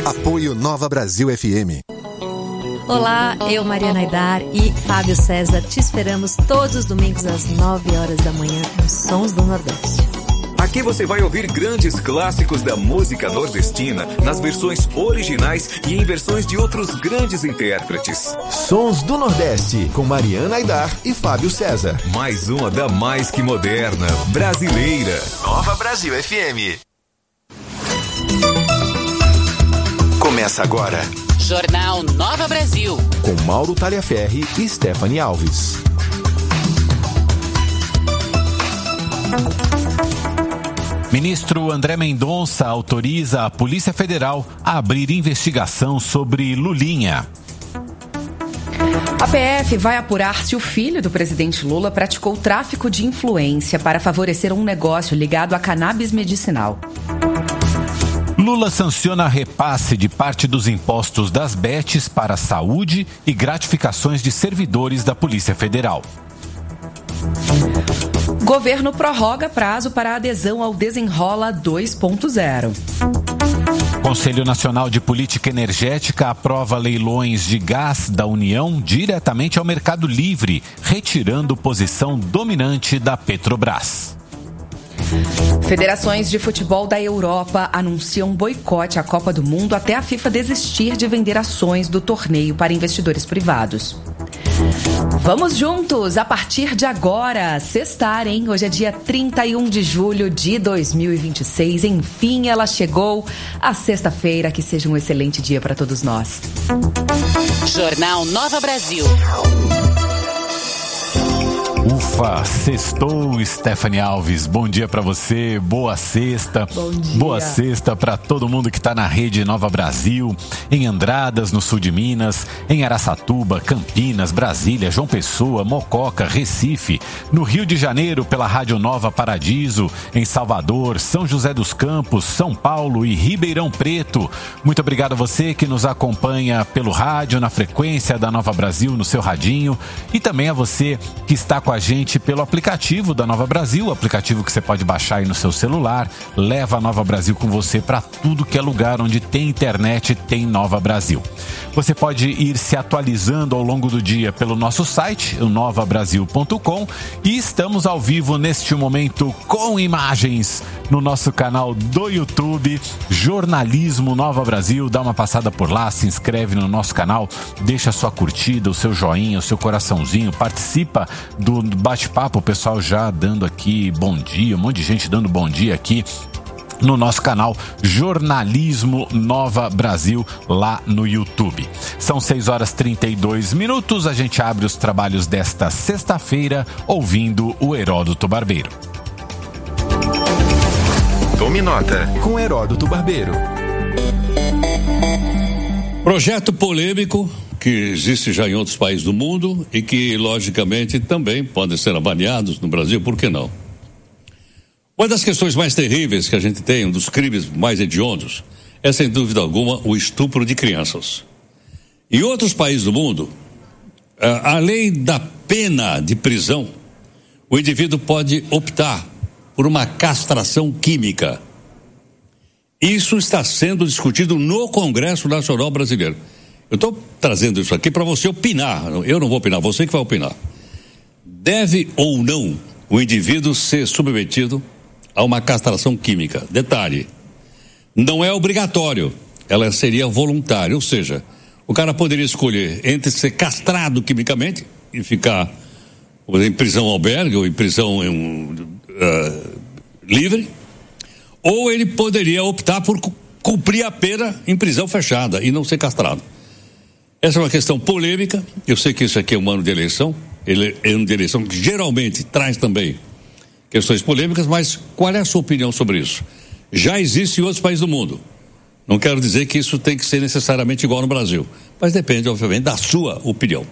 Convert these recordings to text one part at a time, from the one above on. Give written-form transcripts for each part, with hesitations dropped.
Apoio Nova Brasil FM. Olá, eu, Mariana Aidar e Fábio César, te esperamos todos os domingos às 9 horas da manhã nos Sons do Nordeste. Aqui você vai ouvir grandes clássicos da música nordestina nas versões originais e em versões de outros grandes intérpretes. Sons do Nordeste, com Mariana Aidar e Fábio César. Mais uma da mais que moderna, brasileira. Nova Brasil FM. Começa agora. Jornal Nova Brasil. Com Mauro Talhaferri e Stephanie Alves. Ministro André Mendonça autoriza a Polícia Federal a abrir investigação sobre Lulinha. A PF vai apurar se o filho do presidente Lula praticou tráfico de influência para favorecer um negócio ligado a cannabis medicinal. Lula sanciona repasse de parte dos impostos das bets para a saúde e gratificações de servidores da Polícia Federal. Governo prorroga prazo para adesão ao Desenrola 2.0. Conselho Nacional de Política Energética aprova leilões de gás da União diretamente ao Mercado Livre, retirando posição dominante da Petrobras. Federações de futebol da Europa anunciam boicote à Copa do Mundo até a FIFA desistir de vender ações do torneio para investidores privados. Vamos juntos, a partir de agora, sextar, hein? Hoje é dia 31 de julho de 2026. Enfim, ela chegou, a sexta-feira. Que seja um excelente dia para todos nós. Jornal Nova Brasil. Ufa, sextou, Stephanie Alves. Bom dia pra você, boa sexta. Bom dia. Boa sexta pra todo mundo que tá na rede Nova Brasil, em Andradas, no sul de Minas, em Araçatuba, Campinas, Brasília, João Pessoa, Mococa, Recife, no Rio de Janeiro pela Rádio Nova Paradiso, em Salvador, São José dos Campos, São Paulo e Ribeirão Preto. Muito obrigado a você que nos acompanha pelo rádio, na frequência da Nova Brasil, no seu radinho, e também a você que está com a gente pelo aplicativo da Nova Brasil, aplicativo que você pode baixar aí no seu celular. Leva a Nova Brasil com você para tudo que é lugar onde tem internet, tem Nova Brasil. Você pode ir se atualizando ao longo do dia pelo nosso site, o novabrasil.com, e estamos ao vivo neste momento com imagens no nosso canal do YouTube, Jornalismo Nova Brasil. Dá uma passada por lá, se inscreve no nosso canal, deixa a sua curtida, o seu joinha, o seu coraçãozinho, participa do bate-papo, o pessoal já dando aqui bom dia, um monte de gente dando bom dia aqui no nosso canal Jornalismo Nova Brasil, lá no YouTube. São 6h32, a gente abre os trabalhos desta sexta-feira ouvindo o Heródoto Barbeiro. Tome nota com Heródoto Barbeiro. Projeto polêmico que existe já em outros países do mundo e que, logicamente, também podem ser avaliados no Brasil, por que não? Uma das questões mais terríveis que a gente tem, um dos crimes mais hediondos, é, sem dúvida alguma, o estupro de crianças. Em outros países do mundo, além da pena de prisão, o indivíduo pode optar por uma castração química. Isso está sendo discutido no Congresso Nacional Brasileiro. Eu estou trazendo isso aqui para você opinar. Eu não vou opinar, você que vai opinar. Deve ou não o indivíduo ser submetido a uma castração química? Detalhe, não é obrigatório, ela seria voluntária, ou seja, o cara poderia escolher entre ser castrado quimicamente e ficar em prisão albergue ou em prisão livre, ou ele poderia optar por cumprir a pena em prisão fechada e não ser castrado. Essa é uma questão polêmica. Eu sei que isso aqui é um ano de eleição, ele é um ano de eleição que geralmente traz também questões polêmicas, mas qual é a sua opinião sobre isso? Já existe em outros países do mundo. Não quero dizer que isso tem que ser necessariamente igual no Brasil, mas depende, obviamente, da sua opinião.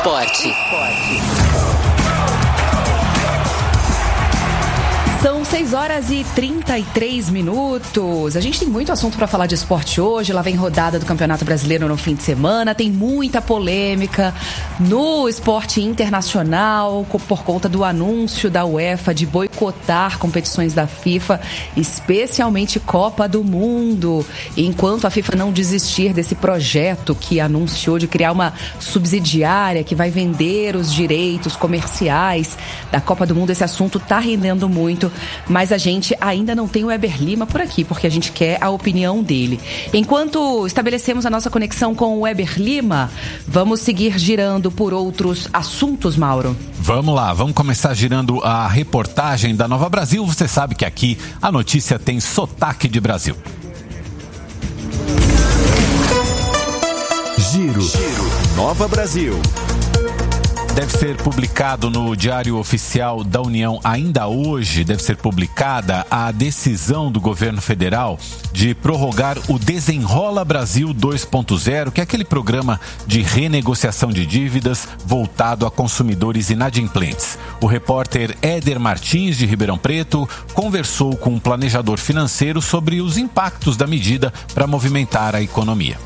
Esporte. São 6 horas e 33 minutos. A gente tem muito assunto para falar de esporte hoje. Lá vem rodada do Campeonato Brasileiro no fim de semana. Tem muita polêmica no esporte internacional por conta do anúncio da UEFA de boicotar competições da FIFA, especialmente Copa do Mundo. Enquanto a FIFA não desistir desse projeto que anunciou de criar uma subsidiária que vai vender os direitos comerciais da Copa do Mundo, esse assunto está rendendo muito, mas a gente ainda não tem o Weber Lima por aqui, porque a gente quer a opinião dele. Enquanto estabelecemos a nossa conexão com o Weber Lima, vamos seguir girando por outros assuntos, Mauro. Vamos lá, vamos começar girando a reportagem da Nova Brasil. Você sabe que aqui a notícia tem sotaque de Brasil. Giro Nova Brasil. Deve ser publicado no Diário Oficial da União ainda hoje, deve ser publicada a decisão do governo federal de prorrogar o Desenrola Brasil 2.0, que é aquele programa de renegociação de dívidas voltado a consumidores inadimplentes. O repórter Éder Martins, de Ribeirão Preto, conversou com um planejador financeiro sobre os impactos da medida para movimentar a economia.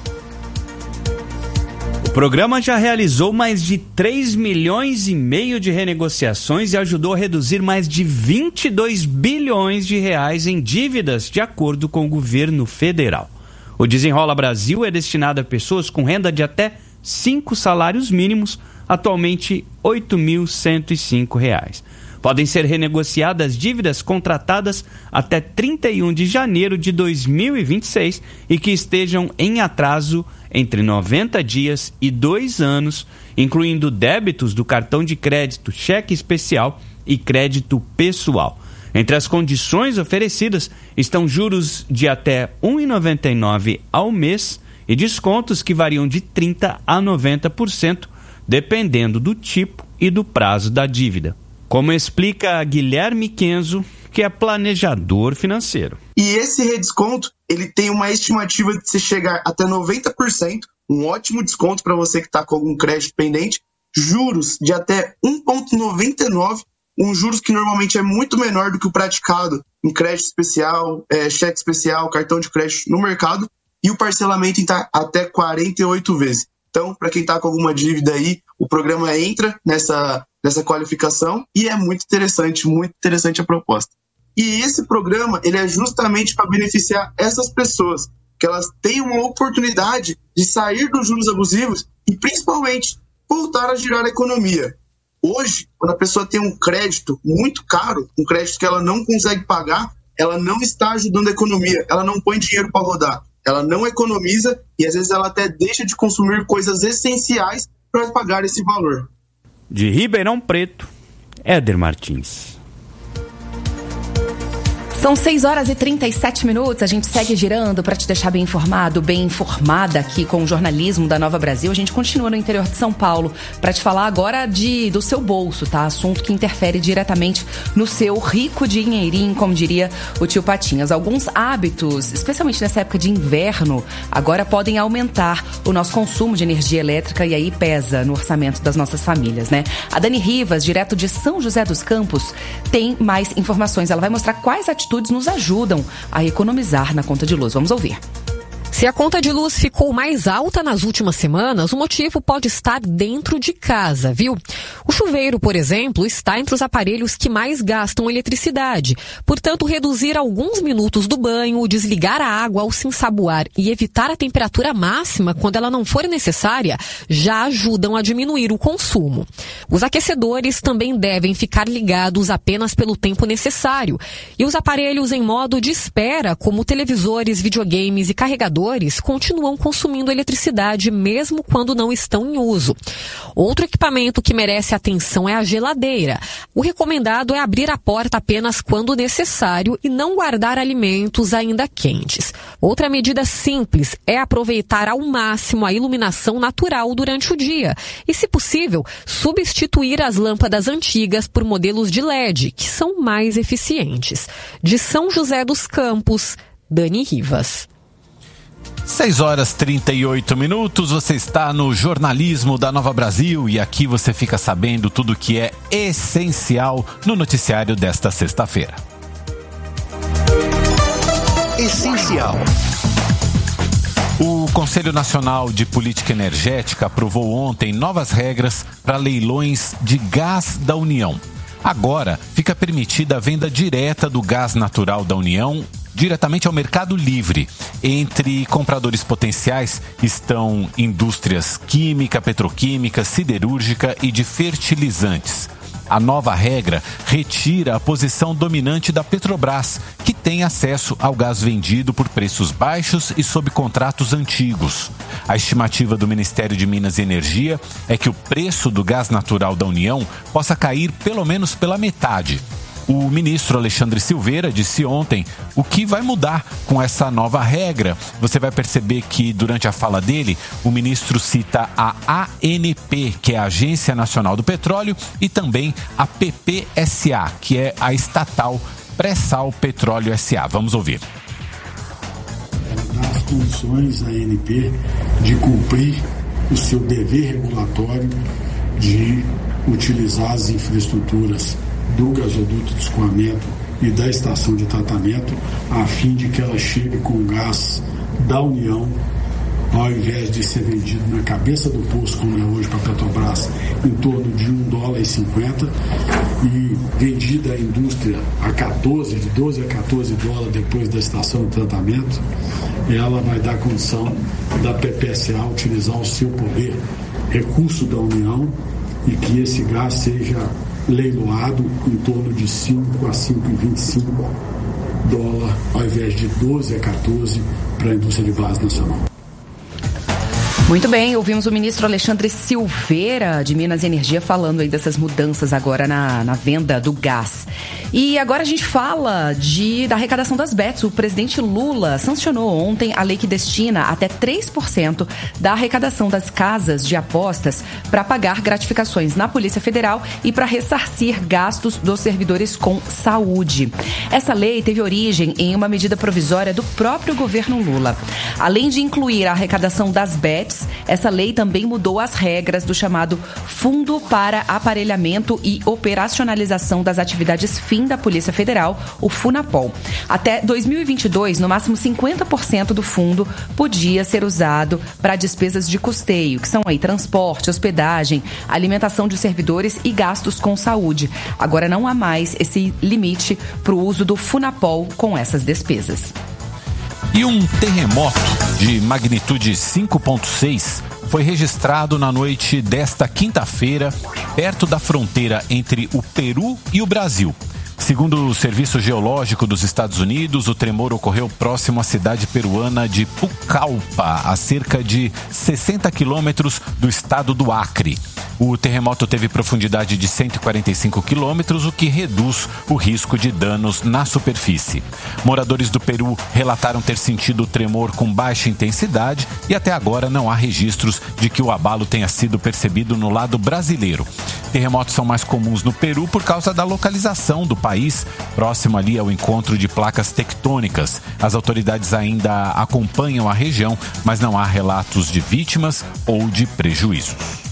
O programa já realizou mais de 3 milhões e meio de renegociações e ajudou a reduzir mais de 22 bilhões de reais em dívidas, de acordo com o governo federal. O Desenrola Brasil é destinado a pessoas com renda de até 5 salários mínimos, atualmente R$ 8.105. Podem ser renegociadas dívidas contratadas até 31 de janeiro de 2026 e que estejam em atraso entre 90 dias e 2 anos, incluindo débitos do cartão de crédito, cheque especial e crédito pessoal. Entre as condições oferecidas estão juros de até R$ 1,99 ao mês e descontos que variam de 30% a 90%, dependendo do tipo e do prazo da dívida. Como explica Guilherme Kenzo, que é planejador financeiro. E esse redesconto, ele tem uma estimativa de se chegar até 90%, um ótimo desconto para você que está com algum crédito pendente, juros de até 1,99%, um juros que normalmente é muito menor do que o praticado em crédito especial, cheque especial, cartão de crédito no mercado, e o parcelamento está até 48 vezes. Então, para quem está com alguma dívida aí, o programa entra nessa qualificação e é muito interessante a proposta. E esse programa, ele é justamente para beneficiar essas pessoas, que elas tenham uma oportunidade de sair dos juros abusivos e, principalmente, voltar a girar a economia. Hoje, quando a pessoa tem um crédito muito caro, um crédito que ela não consegue pagar, ela não está ajudando a economia, ela não põe dinheiro para rodar, ela não economiza e, às vezes, ela até deixa de consumir coisas essenciais para pagar esse valor. De Ribeirão Preto, Éder Martins. São 6 horas e 37 minutos, a gente segue girando para te deixar bem informado, bem informada aqui com o jornalismo da Nova Brasil. A gente continua no interior de São Paulo para te falar agora do seu bolso, tá? Assunto que interfere diretamente no seu rico dinheirinho, como diria o tio Patinhas. Alguns hábitos, especialmente nessa época de inverno, agora podem aumentar o nosso consumo de energia elétrica e aí pesa no orçamento das nossas famílias, né? A Dani Rivas, direto de São José dos Campos, tem mais informações. Ela vai mostrar quais atitudes nos ajudam a economizar na conta de luz. Vamos ouvir. Se a conta de luz ficou mais alta nas últimas semanas, o motivo pode estar dentro de casa, viu? O chuveiro, por exemplo, está entre os aparelhos que mais gastam eletricidade. Portanto, reduzir alguns minutos do banho, desligar a água ao se ensaboar e evitar a temperatura máxima quando ela não for necessária, já ajudam a diminuir o consumo. Os aquecedores também devem ficar ligados apenas pelo tempo necessário. E os aparelhos em modo de espera, como televisores, videogames e carregadores, continuam consumindo eletricidade mesmo quando não estão em uso. Outro equipamento que merece atenção é a geladeira. O recomendado é abrir a porta apenas quando necessário e não guardar alimentos ainda quentes. Outra medida simples é aproveitar ao máximo a iluminação natural durante o dia e, se possível, substituir as lâmpadas antigas por modelos de LED, que são mais eficientes. De São José dos Campos, Dani Rivas. 6 horas e 38 minutos, você está no jornalismo da Nova Brasil e aqui você fica sabendo tudo que é essencial no noticiário desta sexta-feira. essencial. O Conselho Nacional de Política Energética aprovou ontem novas regras para leilões de gás da União. Agora, fica permitida a venda direta do gás natural da União diretamente ao mercado livre. Entre compradores potenciais estão indústrias química, petroquímica, siderúrgica e de fertilizantes. A nova regra retira a posição dominante da Petrobras, que tem acesso ao gás vendido por preços baixos e sob contratos antigos. A estimativa do Ministério de Minas e Energia é que o preço do gás natural da União possa cair pelo menos pela metade. O ministro Alexandre Silveira disse ontem o que vai mudar com essa nova regra. Você vai perceber que, durante a fala dele, o ministro cita a ANP, que é a Agência Nacional do Petróleo, e também a PPSA, que é a estatal Pré-Sal Petróleo S.A. Vamos ouvir. Dar as condições à ANP de cumprir o seu dever regulatório de utilizar as infraestruturas do gasoduto de escoamento e da estação de tratamento, a fim de que ela chegue com gás da União, ao invés de ser vendido na cabeça do poço, como é hoje para a Petrobras, em torno de $1,50 e vendida à indústria a de 12 a 14 dólares depois da estação de tratamento. Ela vai dar condição da PPSA utilizar o seu poder, recurso da União, e que esse gás seja leiloado em torno de 5 a 5,25 dólares, ao invés de 12 a 14 para a indústria de base nacional. Muito bem, ouvimos o ministro Alexandre Silveira, de Minas e Energia, falando aí dessas mudanças agora na venda do gás. E agora a gente fala da arrecadação das bets. O presidente Lula sancionou ontem a lei que destina até 3% da arrecadação das casas de apostas para pagar gratificações na Polícia Federal e para ressarcir gastos dos servidores com saúde. Essa lei teve origem em uma medida provisória do próprio governo Lula. Além de incluir a arrecadação das bets, essa lei também mudou as regras do chamado Fundo para Aparelhamento e Operacionalização das Atividades Fim da Polícia Federal, o FUNAPOL. Até 2022, no máximo 50% do fundo podia ser usado para despesas de custeio, que são aí transporte, hospedagem, alimentação de servidores e gastos com saúde. Agora não há mais esse limite para o uso do FUNAPOL com essas despesas. E um terremoto de magnitude 5,6 foi registrado na noite desta quinta-feira, perto da fronteira entre o Peru e o Brasil. Segundo o Serviço Geológico dos Estados Unidos, o tremor ocorreu próximo à cidade peruana de Pucallpa, a cerca de 60 quilômetros do estado do Acre. O terremoto teve profundidade de 145 quilômetros, o que reduz o risco de danos na superfície. Moradores do Peru relataram ter sentido o tremor com baixa intensidade e até agora não há registros de que o abalo tenha sido percebido no lado brasileiro. Terremotos são mais comuns no Peru por causa da localização do país, próximo ali ao encontro de placas tectônicas. As autoridades ainda acompanham a região, mas não há relatos de vítimas ou de prejuízos.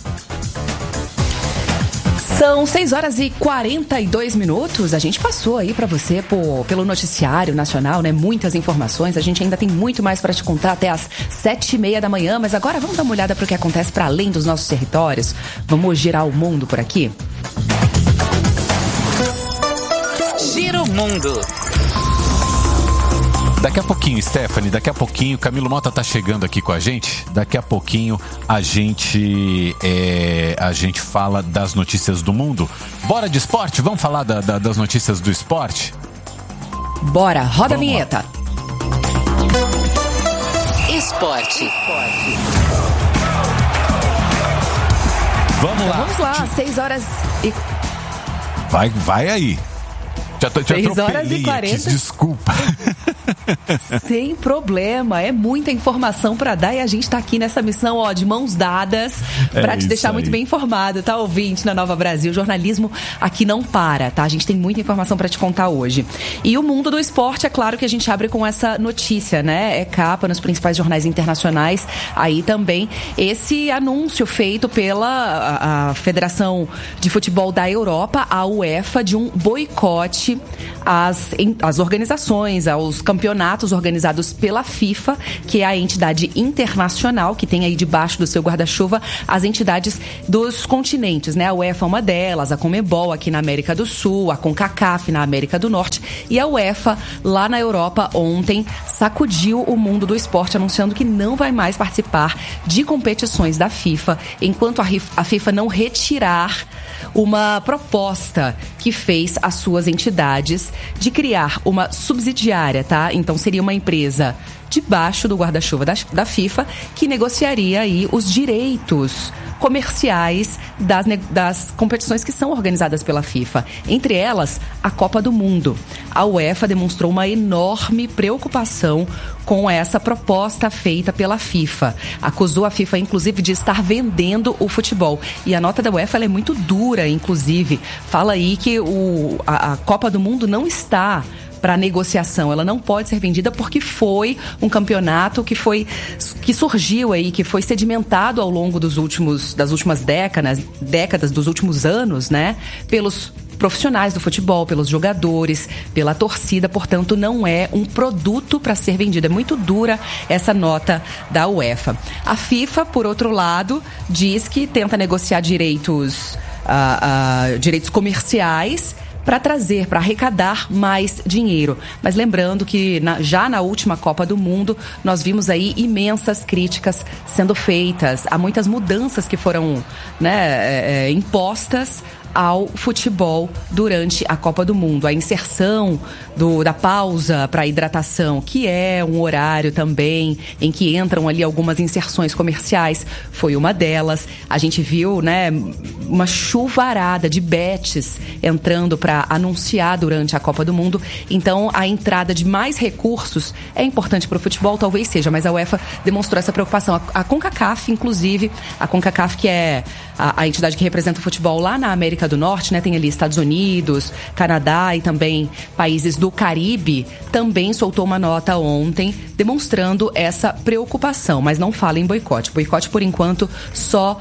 São 6h42. A gente passou aí para você pelo noticiário nacional, né? Muitas informações. A gente ainda tem muito mais para te contar até às 7h30 da manhã. Mas agora vamos dar uma olhada para o que acontece para além dos nossos territórios. Vamos girar o mundo por aqui? Gira o mundo. Daqui a pouquinho, Stephanie, Camilo Mota tá chegando aqui com a gente. Daqui a pouquinho a gente fala das notícias do mundo. Bora de esporte? Vamos falar das notícias do esporte? Bora, roda a vinheta. Esporte. Vamos lá. Vamos lá, 6h e... Vai aí. Já 6h40. Desculpa. Sem problema, é muita informação para dar e a gente tá aqui nessa missão, de mãos dadas, para te deixar muito bem informado, tá, ouvinte, na Nova Brasil. Jornalismo aqui não para, tá? A gente tem muita informação para te contar hoje. E o mundo do esporte, é claro que a gente abre com essa notícia, né? É capa nos principais jornais internacionais. Aí também esse anúncio feito pela a Federação de Futebol da Europa, a UEFA, de um boicote às organizações, aos campeonatos campeonatos organizados pela FIFA, que é a entidade internacional que tem aí debaixo do seu guarda-chuva as entidades dos continentes, né? A UEFA é uma delas, a Conmebol aqui na América do Sul, a CONCACAF na América do Norte, e a UEFA lá na Europa ontem sacudiu o mundo do esporte, anunciando que não vai mais participar de competições da FIFA enquanto a FIFA não retirar uma proposta que fez às suas entidades de criar uma subsidiária, tá? Então seria uma empresa debaixo do guarda-chuva da FIFA que negociaria aí os direitos comerciais das competições que são organizadas pela FIFA. Entre elas, a Copa do Mundo. A UEFA demonstrou uma enorme preocupação com essa proposta feita pela FIFA. Acusou a FIFA, inclusive, de estar vendendo o futebol. E a nota da UEFA ela é muito dura, inclusive. Fala aí que a Copa do Mundo não está para negociação, ela não pode ser vendida porque foi um campeonato que surgiu aí, que foi sedimentado ao longo das últimas décadas, dos últimos anos, né? Pelos profissionais do futebol, pelos jogadores, pela torcida, portanto não é um produto para ser vendido. É muito dura essa nota da UEFA. A FIFA, por outro lado, diz que tenta negociar direitos comerciais para trazer, para arrecadar mais dinheiro. Mas lembrando que já na última Copa do Mundo, nós vimos aí imensas críticas sendo feitas. Há muitas mudanças que foram, né, impostas ao futebol durante a Copa do Mundo. A inserção da pausa para hidratação, que é um horário também em que entram ali algumas inserções comerciais, foi uma delas. A gente viu, né, uma chuvarada de bets entrando para anunciar durante a Copa do Mundo. Então, a entrada de mais recursos é importante para o futebol, talvez seja, mas a UEFA demonstrou essa preocupação. A CONCACAF, inclusive, a CONCACAF, que é a entidade que representa o futebol lá na América do Norte, né? Tem ali Estados Unidos, Canadá e também países do Caribe, também soltou uma nota ontem demonstrando essa preocupação, mas não fala em boicote. Boicote, por enquanto, só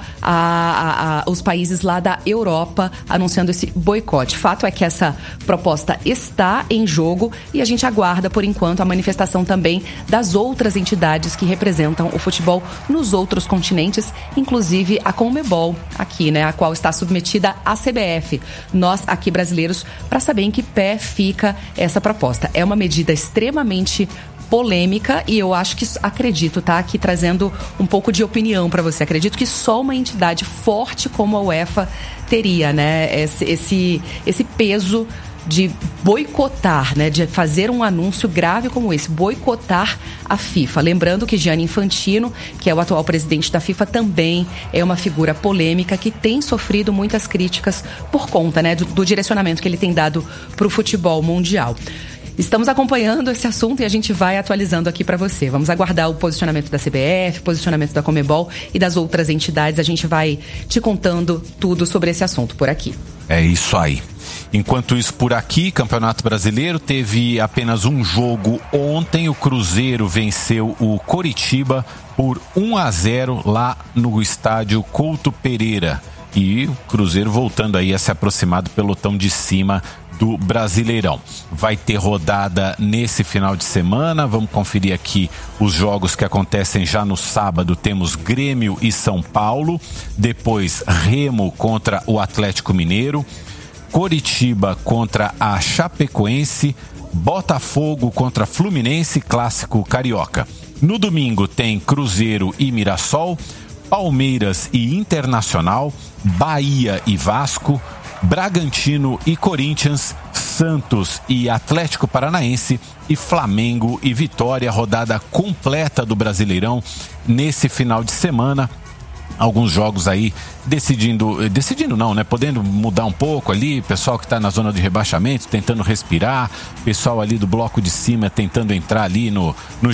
os países lá da Europa anunciando esse boicote. Fato é que essa proposta está em jogo e a gente aguarda, por enquanto, a manifestação também das outras entidades que representam o futebol nos outros continentes, inclusive a Conmebol, aqui, né, a qual está submetida à CBF. Nós, aqui brasileiros, para saber em que pé fica essa proposta. É uma medida extremamente polêmica e eu acho que, acredito, tá, aqui trazendo um pouco de opinião para você, acredito que só uma entidade forte como a UEFA teria, né, esse peso de boicotar, né, de fazer um anúncio grave como esse, boicotar a FIFA. Lembrando que Gianni Infantino, que é o atual presidente da FIFA, também é uma figura polêmica que tem sofrido muitas críticas por conta, né, do direcionamento que ele tem dado para o futebol mundial. Estamos acompanhando esse assunto e a gente vai atualizando aqui para você. Vamos aguardar o posicionamento da CBF, posicionamento da Conmebol e das outras entidades. A gente vai te contando tudo sobre esse assunto por aqui. É isso aí. Enquanto isso, por aqui, Campeonato Brasileiro teve apenas um jogo ontem. O Cruzeiro venceu o Coritiba por 1-0 lá no estádio Couto Pereira. E o Cruzeiro voltando aí a se aproximar do pelotão de cima do Brasileirão. Vai ter rodada nesse final de semana. Vamos conferir aqui os jogos que acontecem já no sábado. Temos Grêmio e São Paulo. Depois Remo contra o Atlético Mineiro. Coritiba contra a Chapecoense. Botafogo contra Fluminense, clássico carioca. No domingo tem Cruzeiro e Mirassol. Palmeiras e Internacional. Bahia e Vasco. Bragantino e Corinthians, Santos e Atlético Paranaense e Flamengo e Vitória, rodada completa do Brasileirão nesse final de semana. Alguns jogos aí decidindo não, né? Podendo mudar um pouco ali, pessoal que está na zona de rebaixamento tentando respirar, pessoal ali do bloco de cima tentando entrar ali no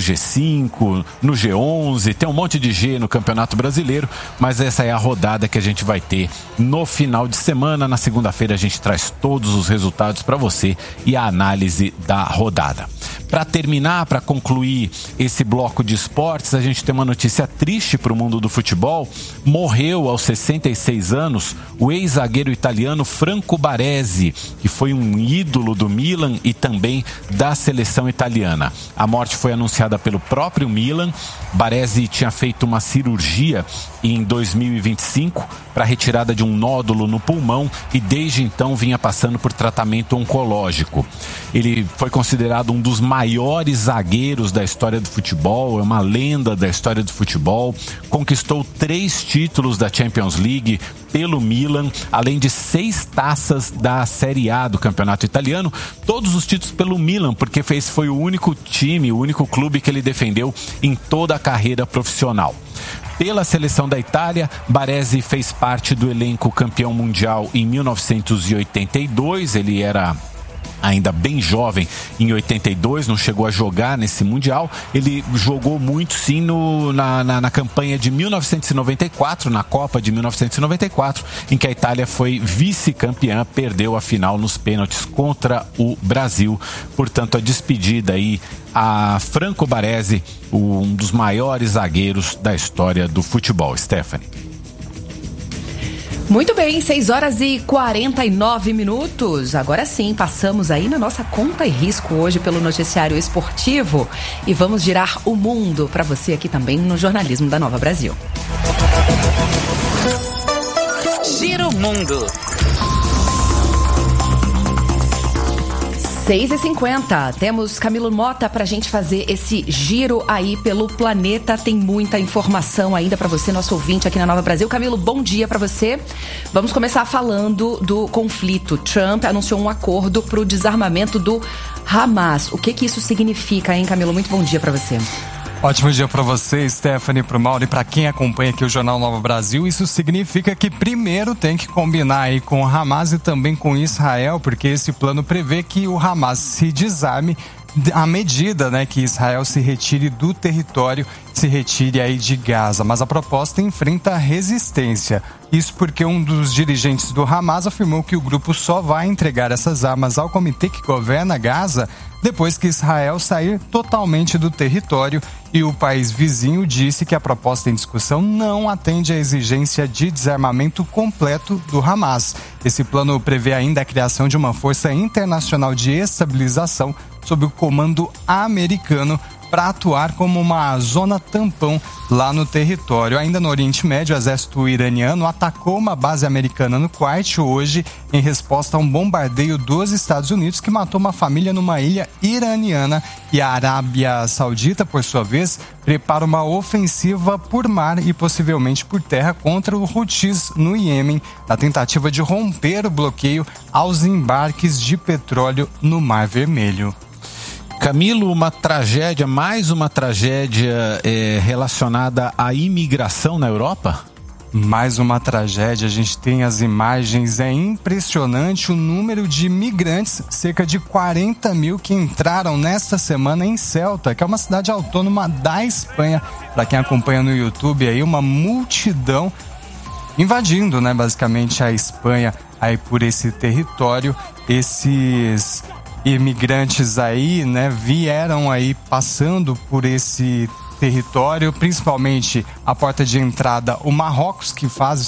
G5, no G11, tem um monte de G no Campeonato Brasileiro, mas essa é a rodada que a gente vai ter no final de semana. Na segunda-feira a gente traz todos os resultados para você e a análise da rodada. Para terminar, para concluir esse bloco de esportes, a gente tem uma notícia triste para o mundo do futebol. morreu aos 66 anos o ex-zagueiro italiano Franco Baresi, que foi um ídolo do Milan e também da seleção italiana. A morte foi anunciada pelo próprio Milan. Baresi tinha feito uma cirurgia em 2025 para retirada de um nódulo no pulmão e desde então vinha passando por tratamento oncológico. Ele foi considerado um dos maiores zagueiros da história do futebol, é uma lenda da história do futebol, conquistou 3 títulos da Champions League pelo Milan, além de 6 taças da Série A do campeonato italiano, todos os títulos pelo Milan, porque esse foi o único time, o único clube que ele defendeu em toda a carreira profissional. Pela seleção da Itália, Baresi fez parte do elenco campeão mundial em 1982, ele era ainda bem jovem em 82, não chegou a jogar nesse Mundial. Ele jogou muito sim na campanha de 1994, na Copa de 1994, em que a Itália foi vice-campeã, perdeu a final nos pênaltis contra o Brasil. Portanto, a despedida aí a Franco Baresi, um dos maiores zagueiros da história do futebol. Stephanie. Muito bem, 6h49. Agora sim, passamos aí na nossa conta e risco hoje pelo noticiário esportivo e vamos girar o mundo para você aqui também no jornalismo da Nova Brasil. Gira o mundo. 6h50, temos Camilo Mota pra gente fazer esse giro aí pelo planeta. Tem muita informação ainda pra você, nosso ouvinte aqui na Nova Brasil. Camilo, bom dia pra você. Vamos começar falando do conflito. Trump anunciou um acordo pro desarmamento do Hamas. O que isso significa, hein, Camilo? Muito bom dia pra você. Ótimo dia para você, Stephanie, para o Mauro e para quem acompanha aqui o Jornal Nova Brasil. Isso significa que primeiro tem que combinar aí com o Hamas e também com Israel, porque esse plano prevê que o Hamas se desarme à medida, né, que Israel se retire do território, se retire aí de Gaza. Mas a proposta enfrenta resistência. Isso porque um dos dirigentes do Hamas afirmou que o grupo só vai entregar essas armas ao comitê que governa Gaza depois que Israel sair totalmente do território, e o país vizinho disse que a proposta em discussão não atende à exigência de desarmamento completo do Hamas. Esse plano prevê ainda a criação de uma força internacional de estabilização sob o comando americano para atuar como uma zona tampão lá no território. Ainda no Oriente Médio, o exército iraniano atacou uma base americana no Kuwait hoje em resposta a um bombardeio dos Estados Unidos que matou uma família numa ilha iraniana. E a Arábia Saudita, por sua vez, prepara uma ofensiva por mar e possivelmente por terra contra o Houthis no Iêmen, na tentativa de romper o bloqueio aos embarques de petróleo no Mar Vermelho. Camilo, mais uma tragédia relacionada à imigração na Europa? Mais uma tragédia, a gente tem as imagens, é impressionante o número de migrantes, cerca de 40 mil que entraram nesta semana em Ceuta, que é uma cidade autônoma da Espanha. Para quem acompanha no YouTube, aí uma multidão invadindo, né, basicamente a Espanha aí por esse território. Esses imigrantes aí, né, vieram aí passando por esse território, principalmente a porta de entrada, o Marrocos, que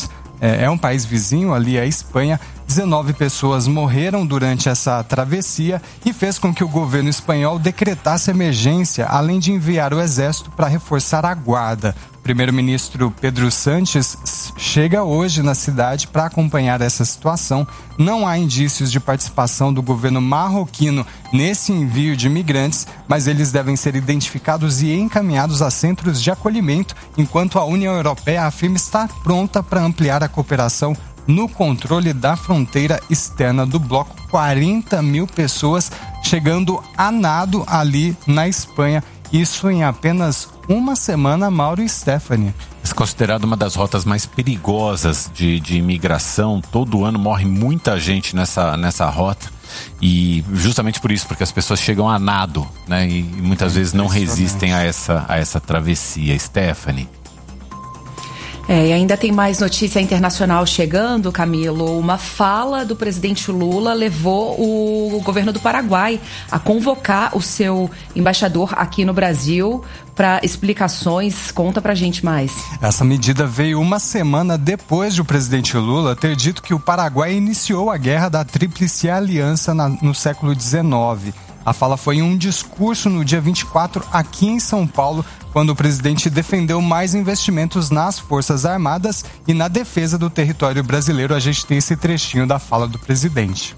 é um país vizinho ali, a Espanha. 19 pessoas morreram durante essa travessia e fez com que o governo espanhol decretasse emergência, além de enviar o exército para reforçar a guarda. O primeiro-ministro Pedro Sánchez chega hoje na cidade para acompanhar essa situação. Não há indícios de participação do governo marroquino nesse envio de imigrantes, mas eles devem ser identificados e encaminhados a centros de acolhimento, enquanto a União Europeia afirma estar pronta para ampliar a cooperação no controle da fronteira externa do bloco. 40 mil pessoas chegando a nado ali na Espanha. Isso em apenas uma semana, Mauro e Stephanie. É considerado uma das rotas mais perigosas de imigração. Todo ano morre muita gente nessa rota. E justamente por isso, porque as pessoas chegam a nado, né? E muitas vezes não resistem a essa travessia. Stephanie. E ainda tem mais notícia internacional chegando, Camilo. Uma fala do presidente Lula levou o governo do Paraguai a convocar o seu embaixador aqui no Brasil para explicações. Conta pra gente mais. Essa medida veio uma semana depois de o presidente Lula ter dito que o Paraguai iniciou a guerra da Tríplice Aliança no século XIX. A fala foi em um discurso no dia 24 aqui em São Paulo, quando o presidente defendeu mais investimentos nas Forças Armadas e na defesa do território brasileiro. A gente tem esse trechinho da fala do presidente.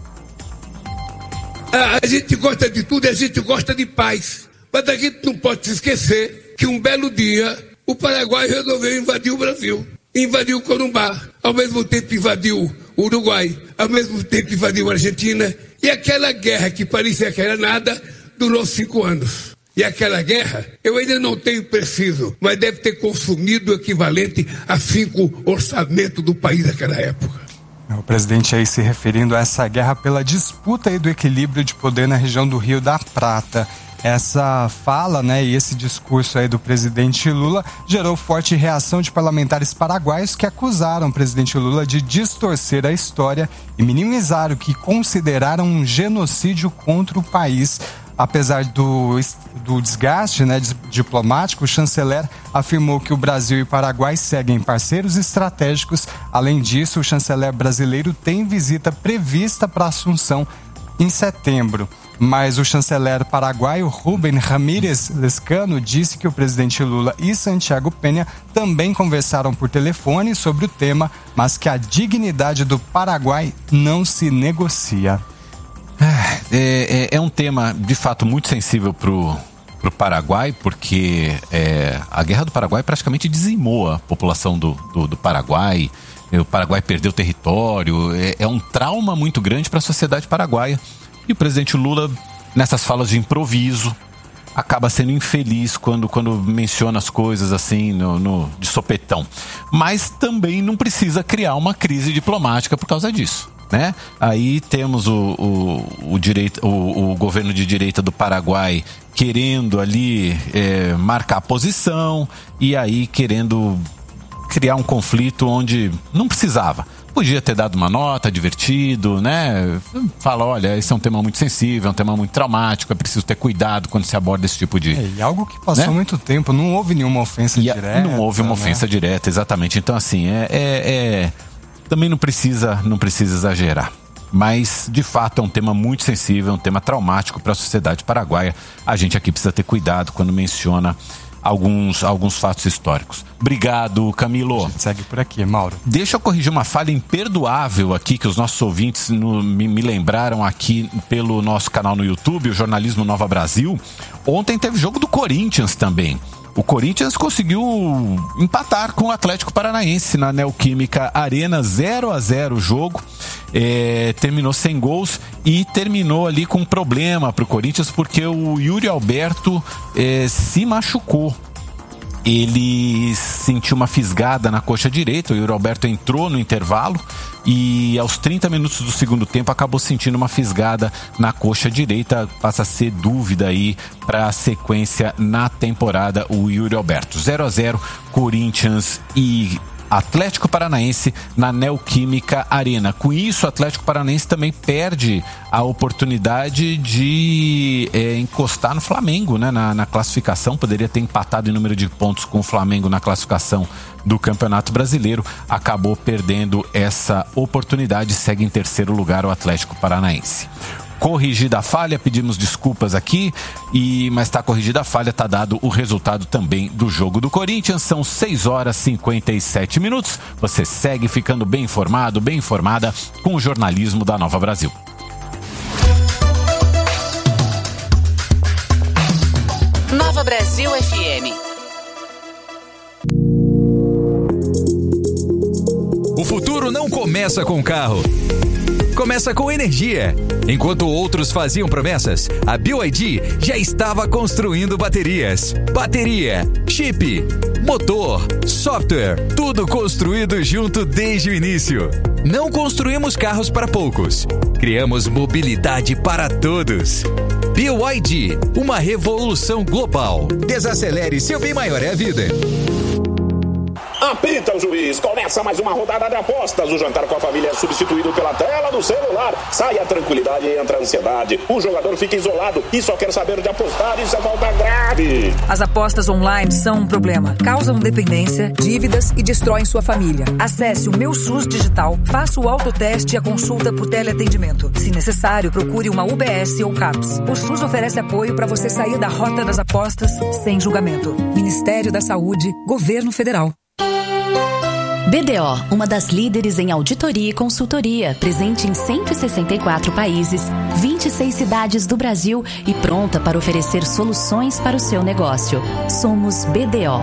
A gente gosta de tudo, a gente gosta de paz. Mas a gente não pode se esquecer que um belo dia o Paraguai resolveu invadir o Brasil. Invadiu o Corumbá, ao mesmo tempo invadiu o Uruguai, ao mesmo tempo invadiu a Argentina. E aquela guerra que parecia que era nada, durou 5 anos. E aquela guerra, eu ainda não tenho preciso, mas deve ter consumido o equivalente a 5 orçamentos do país naquela época. O presidente aí se referindo a essa guerra pela disputa aí do equilíbrio de poder na região do Rio da Prata. Essa fala, e esse discurso aí do presidente Lula gerou forte reação de parlamentares paraguaios que acusaram o presidente Lula de distorcer a história e minimizar o que consideraram um genocídio contra o país. Apesar do desgaste diplomático, o chanceler afirmou que o Brasil e o Paraguai seguem parceiros estratégicos. Além disso, o chanceler brasileiro tem visita prevista para Assunção em setembro. Mas o chanceler paraguaio Rubén Ramírez Lescano disse que o presidente Lula e Santiago Peña também conversaram por telefone sobre o tema, mas que a dignidade do Paraguai não se negocia. É um tema, de fato, muito sensível pro Paraguai, porque a Guerra do Paraguai praticamente dizimou a população do Paraguai. O Paraguai perdeu território. É um trauma muito grande para a sociedade paraguaia. E o presidente Lula, nessas falas de improviso, acaba sendo infeliz quando menciona as coisas assim de sopetão. Mas também não precisa criar uma crise diplomática por causa disso, Aí temos o governo de direita do Paraguai querendo ali marcar posição e aí querendo criar um conflito onde não precisava. Podia ter dado uma nota, divertido, Fala, olha, esse é um tema muito sensível, é um tema muito traumático, é preciso ter cuidado quando se aborda esse tipo de... E algo que passou muito tempo, não houve nenhuma ofensa direta. Não houve uma ofensa direta, exatamente. Então, assim, também não precisa exagerar. Mas, de fato, é um tema muito sensível, é um tema traumático para a sociedade paraguaia. A gente aqui precisa ter cuidado quando menciona alguns fatos históricos. Obrigado, Camilo. A gente segue por aqui, Mauro. Deixa eu corrigir uma falha imperdoável aqui que os nossos ouvintes me lembraram aqui pelo nosso canal no YouTube, o Jornalismo Nova Brasil. Ontem teve jogo do Corinthians também. O Corinthians conseguiu empatar com o Atlético Paranaense na Neoquímica Arena, 0-0 o jogo. Terminou sem gols e terminou ali com um problema para o Corinthians porque o Yuri Alberto se machucou. Ele sentiu uma fisgada na coxa direita, o Yuri Alberto entrou no intervalo e aos 30 minutos do segundo tempo acabou sentindo uma fisgada na coxa direita. Passa a ser dúvida aí para a sequência na temporada o Yuri Alberto. 0-0, Corinthians e Atlético Paranaense na Neoquímica Arena. Com isso, o Atlético Paranaense também perde a oportunidade de encostar no Flamengo, na classificação. Poderia ter empatado em número de pontos com o Flamengo na classificação do Campeonato Brasileiro. Acabou perdendo essa oportunidade. Segue em terceiro lugar o Atlético Paranaense. Corrigida a falha, pedimos desculpas aqui, mas está corrigida a falha, está dado o resultado também do jogo do Corinthians. São 6h57. Você segue ficando bem informado, bem informada com o jornalismo da Nova Brasil. Nova Brasil FM. O futuro não começa com carro. Começa com energia. Enquanto outros faziam promessas, a BYD já estava construindo baterias. Bateria, chip, motor, software, tudo construído junto desde o início. Não construímos carros para poucos. Criamos mobilidade para todos. BYD, uma revolução global. Desacelere, seu bem maior é a vida. Apita o juiz, começa mais uma rodada de apostas. O Jantar com a Família é substituído pela tela do celular. Sai a tranquilidade e entra a ansiedade. O jogador fica isolado e só quer saber de apostar. Isso é falta grave. As apostas online são um problema. Causam dependência, dívidas e destroem sua família. Acesse o Meu SUS Digital, faça o autoteste e a consulta por teleatendimento. Se necessário, procure uma UBS ou CAPS. O SUS oferece apoio para você sair da rota das apostas sem julgamento. Ministério da Saúde, Governo Federal. BDO, uma das líderes em auditoria e consultoria, presente em 164 países, 26 cidades do Brasil e pronta para oferecer soluções para o seu negócio. Somos BDO.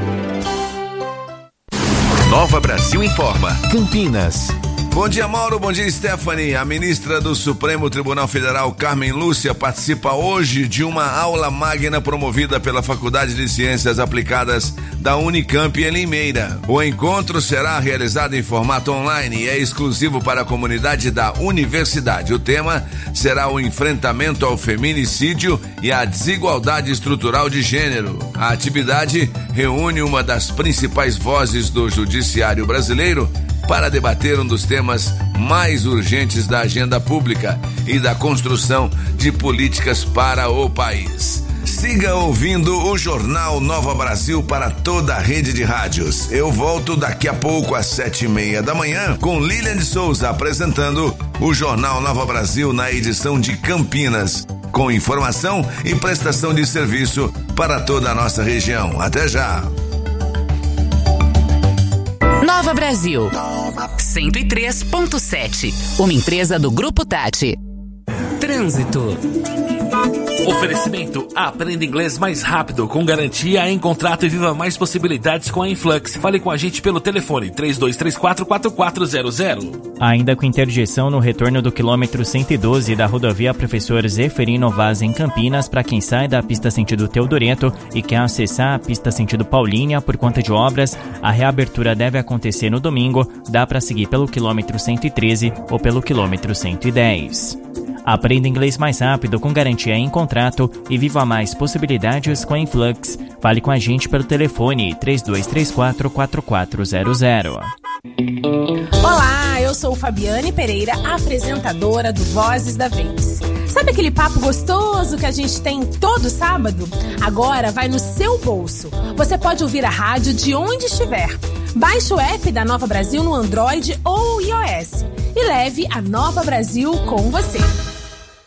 Nova Brasil informa. Campinas. Bom dia, Mauro. Bom dia, Stephanie. A ministra do Supremo Tribunal Federal, Carmen Lúcia, participa hoje de uma aula magna promovida pela Faculdade de Ciências Aplicadas da Unicamp em Limeira. O encontro será realizado em formato online e é exclusivo para a comunidade da universidade. O tema será o enfrentamento ao feminicídio e à desigualdade estrutural de gênero. A atividade reúne uma das principais vozes do judiciário brasileiro para debater um dos temas mais urgentes da agenda pública e da construção de políticas para o país. Siga ouvindo o Jornal Nova Brasil para toda a rede de rádios. Eu volto daqui a pouco às 7:30 da manhã com Lilian de Souza apresentando o Jornal Nova Brasil na edição de Campinas, com informação e prestação de serviço para toda a nossa região. Até já! Nova Brasil 103.7, uma empresa do Grupo Tati. Trânsito. Oferecimento: aprenda inglês mais rápido, com garantia em contrato e viva mais possibilidades com a Influx. Fale com a gente pelo telefone 3234-4400. Ainda com interdição no retorno do quilômetro 112 da rodovia Professor Zeferino Vaz em Campinas, para quem sai da pista sentido Teodoreto e quer acessar a pista sentido Paulínia por conta de obras, a reabertura deve acontecer no domingo. Dá para seguir pelo quilômetro 113 ou pelo quilômetro 110. Aprenda inglês mais rápido, com garantia em contrato e viva mais possibilidades com a Influx. Fale com a gente pelo telefone 3234-4400. Olá, eu sou Fabiane Pereira, apresentadora do Vozes da Vez. Sabe aquele papo gostoso que a gente tem todo sábado? Agora vai no seu bolso. Você pode ouvir a rádio de onde estiver. Baixe o app da Nova Brasil no Android ou iOS e leve a Nova Brasil com você.